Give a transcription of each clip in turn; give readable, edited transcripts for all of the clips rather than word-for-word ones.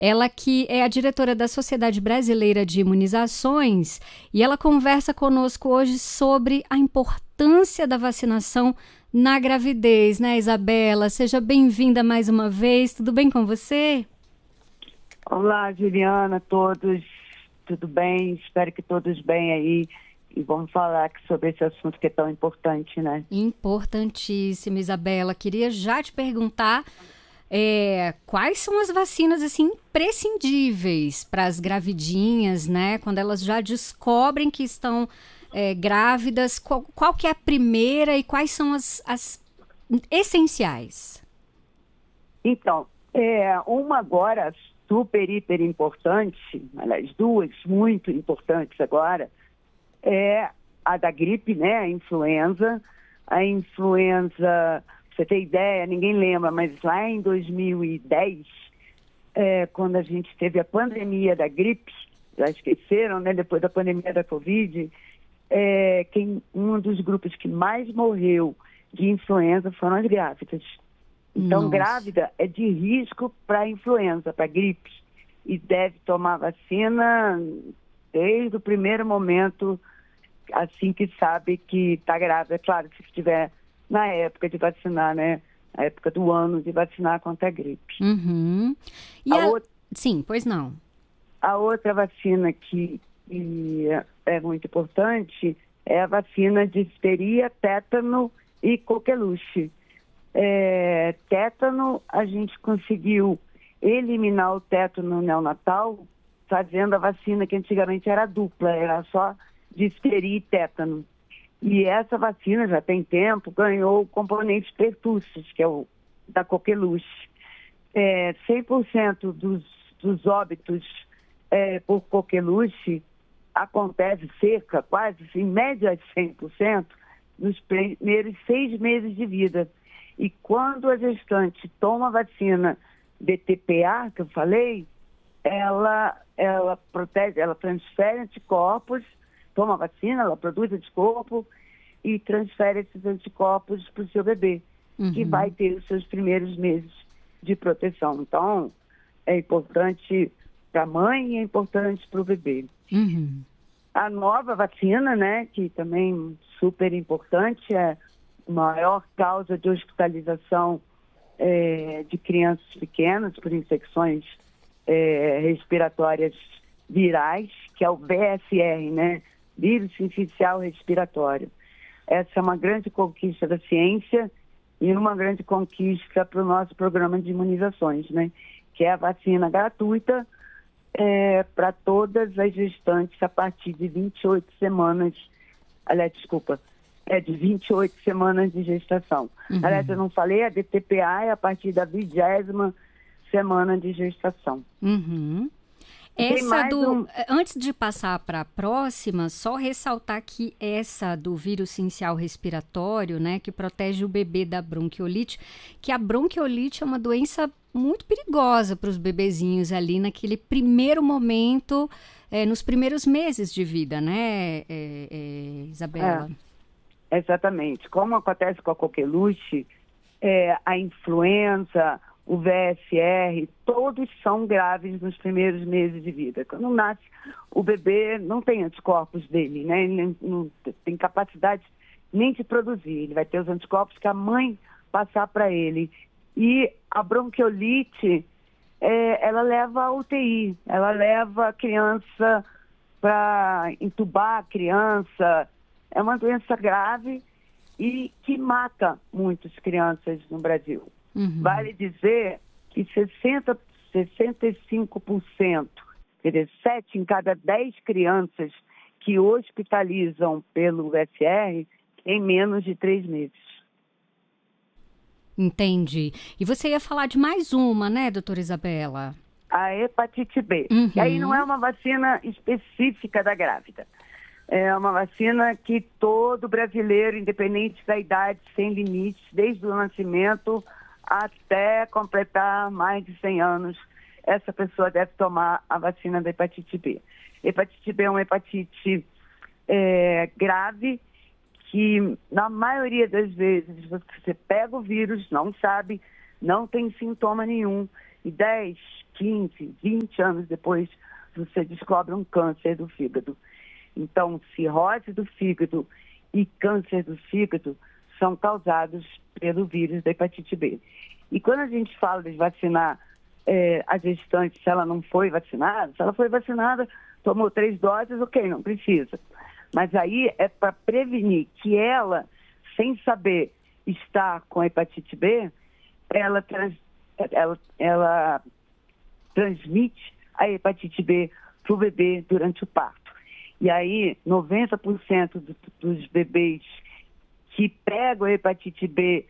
Ela que é a diretora da Sociedade Brasileira de Imunizações e ela conversa conosco hoje sobre a importância da vacinação na gravidez, né, Isabela? Seja bem-vinda mais uma vez. Tudo bem com você? Olá, Juliana, todos. Tudo bem? Espero que todos bem aí. E vamos falar aqui sobre esse assunto que é tão importante, né? Importantíssimo, Isabela. Queria já te perguntar quais são as vacinas assim imprescindíveis para as gravidinhas, né? Quando elas já descobrem que estão grávidas, qual que é a primeira e quais são as essenciais? Então, uma agora super, hiper importante, aliás, duas muito importantes agora, é a da gripe, né? A influenza. A influenza, pra você ter ideia, ninguém lembra, mas lá em 2010, quando a gente teve a pandemia da gripe, já esqueceram, né? Depois da pandemia da Covid, um dos grupos que mais morreu de influenza foram as grávidas. Então, Nossa. Grávida é de risco para influenza, para gripe. E deve tomar vacina desde o primeiro momento, assim que sabe que está grávida. É claro que se estiver na época de vacinar, né? Na época do ano de vacinar contra a gripe. Uhum. Sim, pois não. A outra vacina que é muito importante é a vacina de difteria, tétano e coqueluche. Tétano, a gente conseguiu eliminar o tétano neonatal fazendo a vacina que antigamente era dupla, era só difteria e tétano. E essa vacina já tem tempo, ganhou o componente pertussis, que é o da coqueluche. 100% dos óbitos por coqueluche acontece cerca, quase, em média de 100%, nos primeiros 6 meses de vida. E quando a gestante toma a vacina DTPA, que eu falei, ela protege, ela transfere anticorpos, toma a vacina, ela produz anticorpo e transfere esses anticorpos para o seu bebê, que vai ter os seus primeiros meses de proteção. Então, é importante para a mãe e é importante para o bebê. Uhum. A nova vacina, né, que também super importante, é a maior causa de hospitalização de crianças pequenas por infecções respiratórias virais, que é o VSR, né, vírus sincicial respiratório. Essa é uma grande conquista da ciência e uma grande conquista para o nosso programa de imunizações, né, que é a vacina gratuita para todas as gestantes a partir de 28 semanas, de 28 semanas de gestação. Aliás, eu não falei, a DTPA é a partir da 20ª semana de gestação. Uhum. Antes de passar para a próxima, só ressaltar que essa do vírus sincial respiratório, né, que protege o bebê da bronquiolite, que a bronquiolite é uma doença muito perigosa para os bebezinhos ali naquele primeiro momento, nos primeiros meses de vida, né, Isabela? Exatamente. Como acontece com a coqueluche, a influenza, o VSR, todos são graves nos primeiros meses de vida. Quando nasce, o bebê não tem anticorpos dele, né? Ele não tem capacidade nem de produzir. Ele vai ter os anticorpos que a mãe passar para ele. E a bronquiolite, ela leva a UTI, ela leva a criança para entubar a criança. É uma doença grave e que mata muitas crianças no Brasil. Uhum. Vale dizer que 65%, quer dizer, 7 em cada 10 crianças que hospitalizam pelo VSR em menos de 3 meses. Entendi. E você ia falar de mais uma, né, doutora Isabela? A hepatite B. Uhum. Que aí não é uma vacina específica da grávida. É uma vacina que todo brasileiro, independente da idade, sem limites, desde o nascimento até completar mais de 100 anos, essa pessoa deve tomar a vacina da hepatite B. Hepatite B é uma hepatite grave, que na maioria das vezes você pega o vírus, não sabe, não tem sintoma nenhum, E 10, 15, 20 anos depois, você descobre um câncer do fígado. Então, cirrose do fígado e câncer do fígado são causados pelo vírus da hepatite B. E quando a gente fala de vacinar a gestante, se ela não foi vacinada, se ela foi vacinada, tomou 3 doses, ok, não precisa. Mas aí é para prevenir que ela, sem saber estar com hepatite B, ela transmite a hepatite B para o bebê durante o parto. E aí, 90% dos bebês que pegam a hepatite B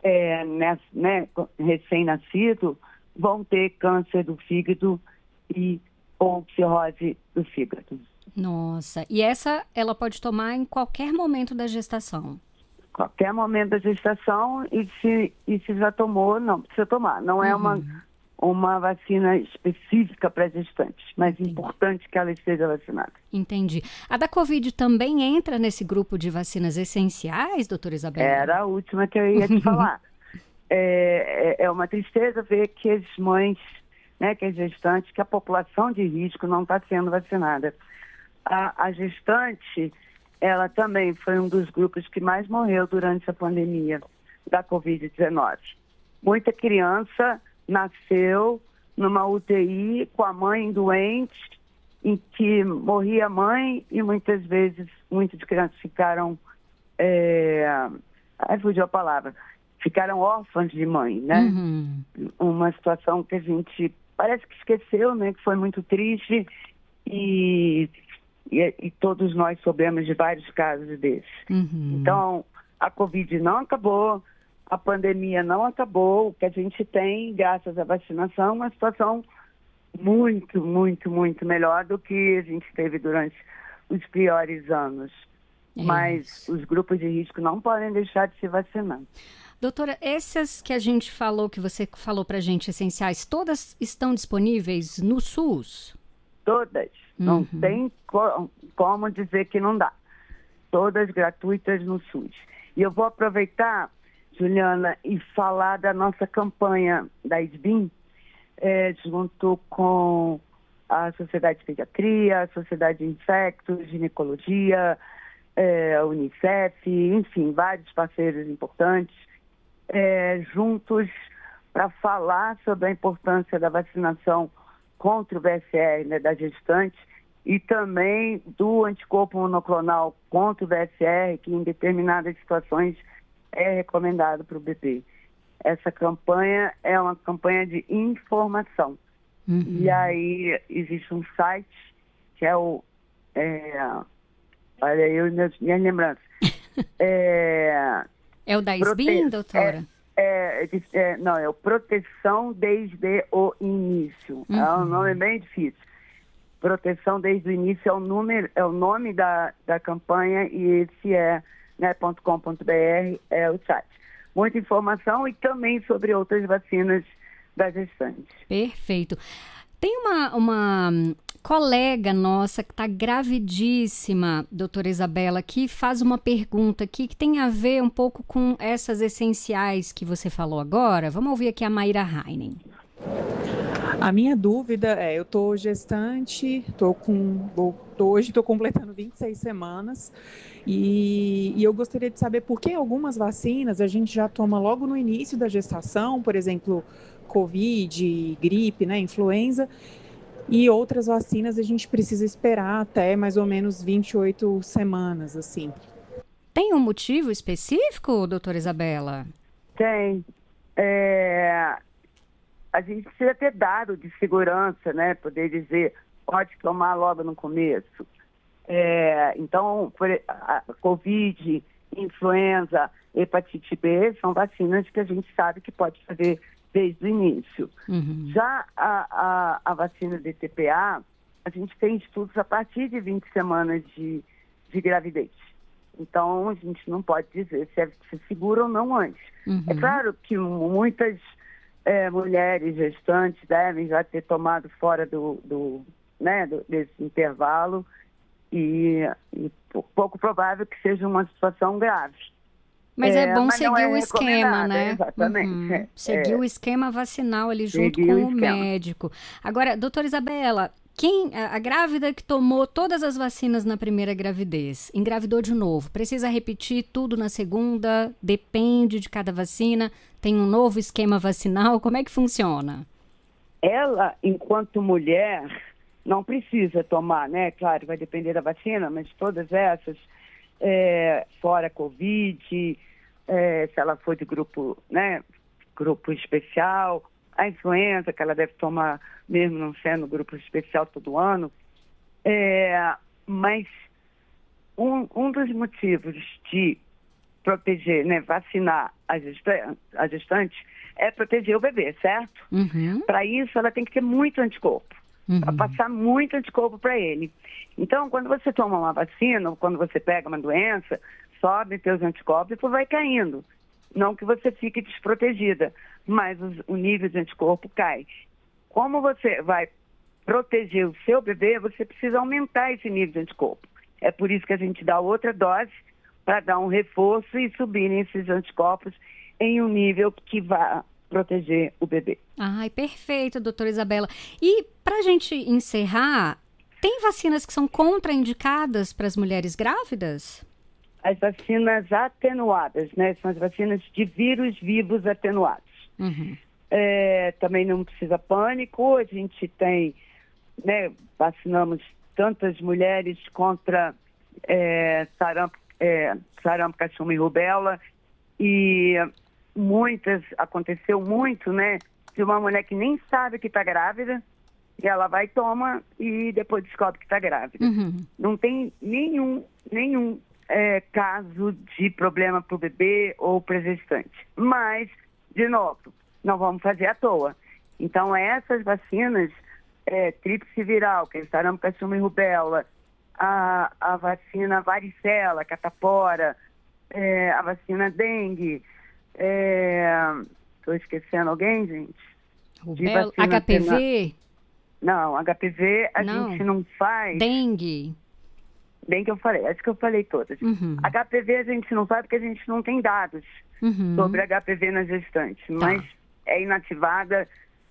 recém-nascido vão ter câncer do fígado ou cirrose do fígado. Nossa, e essa ela pode tomar em qualquer momento da gestação? Qualquer momento da gestação, e se já tomou, não precisa tomar. Não é uma vacina específica para gestantes, mas importante que ela esteja vacinada. Entendi. A da Covid também entra nesse grupo de vacinas essenciais, doutora Isabela? Era a última que eu ia te falar. É uma tristeza ver que as mães, né, que as gestantes, que a população de risco não está sendo vacinada. A gestante, ela também foi um dos grupos que mais morreu durante a pandemia da Covid-19. Muita criança nasceu numa UTI com a mãe doente, em que morria a mãe e muitas vezes muitas crianças ficaram, fugiu a palavra, ficaram órfãs de mãe, né? Uma situação que a gente parece que esqueceu, né? Que foi muito triste e todos nós soubemos de vários casos desses. Então, a Covid não acabou, a pandemia não acabou. O que a gente tem, graças à vacinação, é uma situação muito, muito, muito melhor do que a gente teve durante os piores anos. Mas os grupos de risco não podem deixar de se vacinar. Doutora, essas que a gente falou, que você falou pra gente, essenciais, todas estão disponíveis no SUS? Todas. Não tem como dizer que não dá. Todas gratuitas no SUS. E eu vou aproveitar, Juliana, e falar da nossa campanha da SBIM, junto com a Sociedade de Pediatria, a Sociedade de Infectos, Ginecologia, a Unicef, enfim, vários parceiros importantes, juntos para falar sobre a importância da vacinação contra o VSR, né, da gestante, e também do anticorpo monoclonal contra o VSR, que em determinadas situações é recomendado para o bebê. Essa campanha é uma campanha de informação. E aí existe um site que é o... olha, eu minhas lembranças. É o da SBIM, doutora? Não, é o Proteção Desde o Início. É um nome bem difícil. Proteção Desde o Início é o nome da campanha, e esse .com.br é o site. Muita informação e também sobre outras vacinas das gestantes. Perfeito. Tem uma colega nossa que está gravidíssima, doutora Isabela, que faz uma pergunta aqui que tem a ver um pouco com essas essenciais que você falou agora. Vamos ouvir aqui a Maíra Heinen. A minha dúvida eu estou gestante, hoje estou completando 26 semanas e eu gostaria de saber por que algumas vacinas a gente já toma logo no início da gestação, por exemplo, Covid, gripe, né, influenza, e outras vacinas a gente precisa esperar até mais ou menos 28 semanas, assim. Tem um motivo específico, doutora Isabela? Tem. A gente precisa ter dado de segurança, né? Poder dizer, pode tomar logo no começo. Então, a Covid, influenza, hepatite B, são vacinas que a gente sabe que pode fazer desde o início. Já a vacina de TPA, a gente tem estudos a partir de 20 semanas de gravidez. Então, a gente não pode dizer se é seguro ou não antes. É claro que muitas mulheres gestantes devem já ter tomado fora desse intervalo e pouco provável que seja uma situação grave. Mas é bom mas não seguir é o esquema, né? Exatamente. Seguir o esquema vacinal ali junto Seguir com o o esquema. médico. Agora, doutora Isabela, a grávida que tomou todas as vacinas na primeira gravidez, engravidou de novo, precisa repetir tudo na segunda? Depende de cada vacina? Tem um novo esquema vacinal? Como é que funciona? Ela, enquanto mulher, não precisa tomar, né? Claro, vai depender da vacina, mas todas essas, fora a Covid, se ela for de grupo, né? Grupo especial, a influenza, que ela deve tomar mesmo não sendo grupo especial todo ano. Mas um dos motivos de proteger, né, vacinar a gestante é proteger o bebê, certo? Para isso, ela tem que ter muito anticorpo, para passar muito anticorpo para ele. Então, quando você toma uma vacina, ou quando você pega uma doença, sobe seus anticorpos e vai caindo. Não que você fique desprotegida, mas o nível de anticorpo cai. Como você vai proteger o seu bebê, você precisa aumentar esse nível de anticorpo. É por isso que a gente dá outra dose, para dar um reforço e subirem esses anticorpos em um nível que vá proteger o bebê. Ai, perfeito, doutora Isabela. E para a gente encerrar, tem vacinas que são contraindicadas para as mulheres grávidas? As vacinas atenuadas, né? São as vacinas de vírus vivos atenuados. Também não precisa pânico, a gente tem, né, vacinamos tantas mulheres contra sarampo, cachumba e rubéola, e aconteceu muito, né, de uma mulher que nem sabe que está grávida, e ela vai, toma, e depois descobre que está grávida. Não tem nenhum caso de problema para o bebê ou para a gestante. Mas, de novo, não vamos fazer à toa. Então, essas vacinas, tríplice viral, que é sarampo, cachumba e rubéola, a vacina varicela, catapora, a vacina dengue, estou esquecendo alguém, gente? Rubéola, HPV? Não, HPV gente não faz. Dengue? Dengue eu falei, acho que eu falei todas. HPV a gente não faz porque a gente não tem dados sobre HPV na gestante, mas é inativada,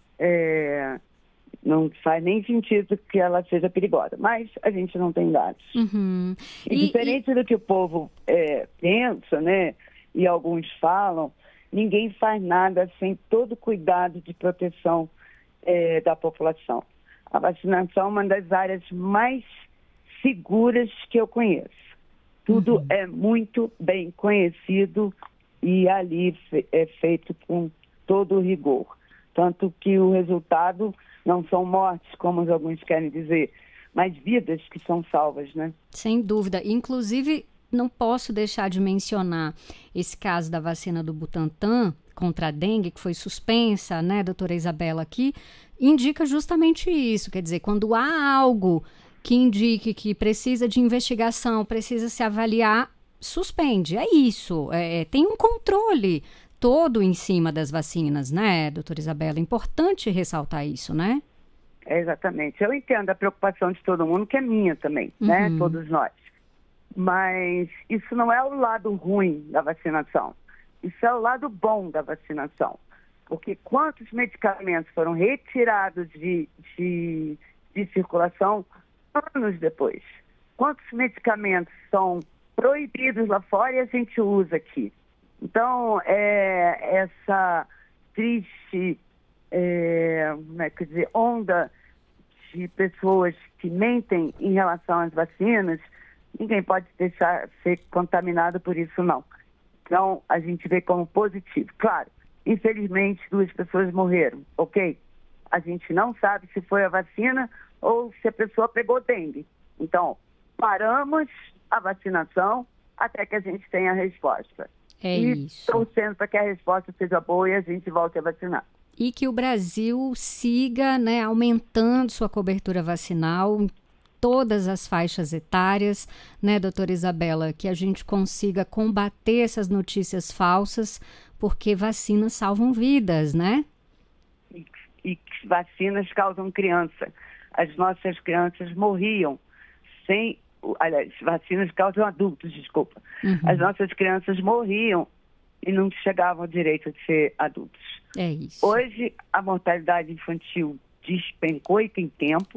não faz nem sentido que ela seja perigosa, mas a gente não tem dados. E diferente do que o povo pensa, né, e alguns falam, ninguém faz nada sem todo o cuidado de proteção da população. A vacinação é uma das áreas mais seguras que eu conheço. Tudo é muito bem conhecido e ali é feito com todo o rigor. Tanto que o resultado não são mortes, como alguns querem dizer, mas vidas que são salvas, né? Sem dúvida. Inclusive, não posso deixar de mencionar esse caso da vacina do Butantan contra a dengue, que foi suspensa, né, doutora Isabela, aqui, indica justamente isso. Quer dizer, quando há algo que indique que precisa de investigação, precisa se avaliar, suspende. É isso. Tem um controle todo em cima das vacinas, né, doutora Isabela? É importante ressaltar isso, né? Exatamente. Eu entendo a preocupação de todo mundo, que é minha também, né? Todos nós. Mas isso não é o lado ruim da vacinação. Isso é o lado bom da vacinação. Porque quantos medicamentos foram retirados de circulação anos depois? Quantos medicamentos são proibidos lá fora e a gente usa aqui? Então, essa triste onda de pessoas que mentem em relação às vacinas, ninguém pode deixar ser contaminado por isso, não. Então, a gente vê como positivo. Claro, infelizmente, 2 pessoas morreram, ok? A gente não sabe se foi a vacina ou se a pessoa pegou dengue. Então, paramos a vacinação até que a gente tenha a resposta. Isso. Torcendo para que a resposta seja boa e a gente volte a vacinar. E que o Brasil siga, né, aumentando sua cobertura vacinal em todas as faixas etárias, né, doutora Isabela? Que a gente consiga combater essas notícias falsas, porque vacinas salvam vidas, né? E vacinas causam criança. As nossas crianças morriam sem... Aliás, vacinas causam adultos, desculpa. As nossas crianças morriam e não chegavam ao direito de ser adultos. É isso. Hoje, a mortalidade infantil despencou e tem tempo.